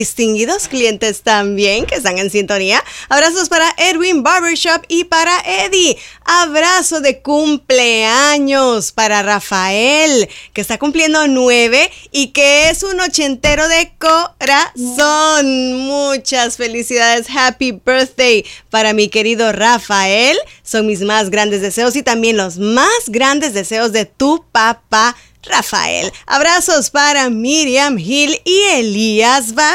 Distinguidos clientes también que están en sintonía. Abrazos para Edwin Barbershop y para Eddie. Abrazo de cumpleaños para Rafael, que está cumpliendo 9 y que es un ochentero de corazón. Muchas felicidades. Happy birthday para mi querido Rafael. Son mis más grandes deseos y también los más grandes deseos de tu papá, Rafael. Abrazos para Miriam Gil y Elías Vázquez.